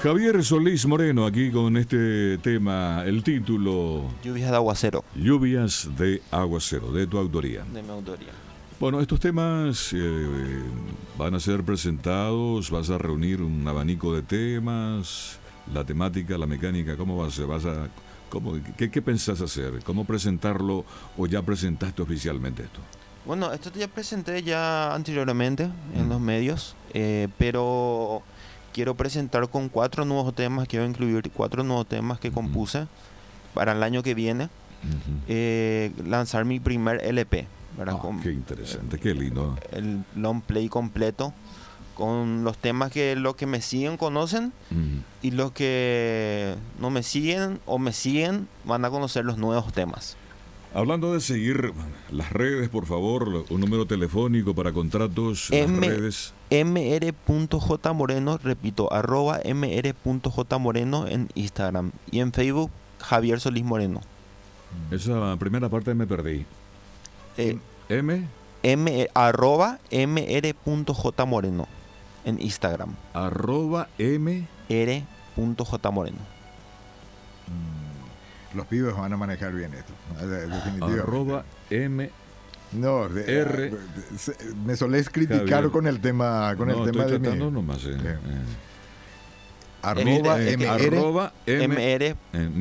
Javier Solís Moreno, aquí con este tema, el título... Lluvias de aguacero. Lluvias de aguacero, de tu autoría. De mi autoría. Bueno, estos temas van a ser presentados, vas a reunir un abanico de temas, la temática, la mecánica, ¿cómo va a ser? ¿Qué pensás hacer? ¿Cómo presentarlo o ya presentaste oficialmente esto? Bueno, esto ya presenté ya anteriormente en los medios, pero quiero presentar con 4 nuevos temas, quiero incluir 4 nuevos temas que compuse para el año que viene, lanzar mi primer LP. Qué interesante, qué lindo. El long play completo, con los temas que los que me siguen conocen y los que no me siguen o me siguen van a conocer los nuevos temas. Hablando de seguir las redes, por favor, un número telefónico para contratos, las redes. mr.jmoreno, repito, @mr.jmoreno en Instagram y en Facebook, Javier Solís Moreno. Esa primera parte me perdí. @mr.jmoreno en Instagram. @m.jmoreno. Los pibes van a manejar bien esto, definitivamente. @m. No, me solés criticar Javier. con el tema, con el tema de mi. Nomás, @mr.